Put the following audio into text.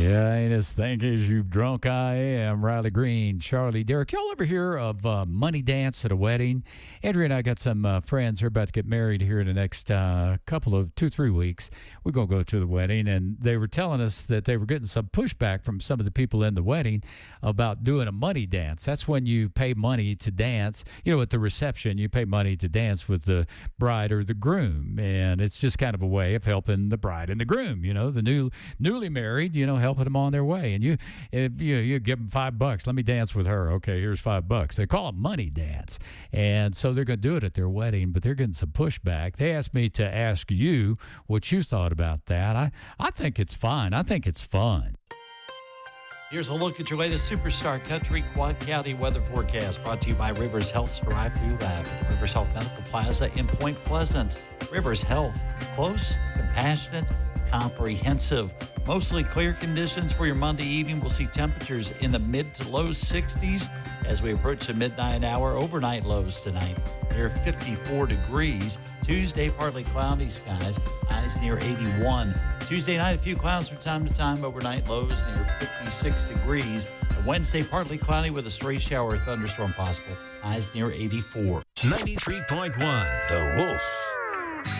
Yeah, ain't as think as you drunk I am. Riley Green, Charlie, Derek. Y'all ever hear of money dance at a wedding? Andrea and I got some friends who are about to get married here in the next couple of 2-3 weeks. We're going to go to the wedding, and they were telling us that they were getting some pushback from some of the people in the wedding about doing a money dance. That's when you pay money to dance. You know, at the reception, you pay money to dance with the bride or the groom, and it's just kind of a way of helping the bride and the groom. You know, the newly married. You know, helping them on their way. And you give them $5. Let me dance with her. Okay, here's $5. They call it money dance. And so they're going to do it at their wedding, but they're getting some pushback. They asked me to ask you what you thought about that. I think it's fine. I think it's fun. Here's a look at your latest Superstar Country Quad County weather forecast, brought to you by Rivers Health's Drive-Thru Lab at the Rivers Health Medical Plaza in Point Pleasant. Rivers Health, close, compassionate, comprehensive. Mostly clear conditions for your Monday evening. We'll see temperatures in the mid to low 60s as we approach the midnight hour. Overnight lows tonight near 54 degrees. Tuesday, partly cloudy skies, highs near 81. Tuesday night, a few clouds from time to time. Overnight lows near 56 degrees. And Wednesday, partly cloudy with a stray shower or thunderstorm possible. Highs near 84. 93.1 The Wolf.